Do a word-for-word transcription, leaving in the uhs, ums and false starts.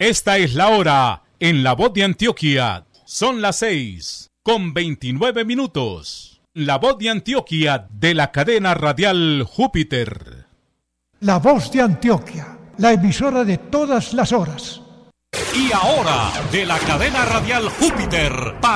Esta es la hora en La Voz de Antioquia. Son las seis con veintinueve minutos. La Voz de Antioquia de la cadena radial Júpiter. La Voz de Antioquia, la emisora de todas las horas. Y ahora, de la cadena radial Júpiter.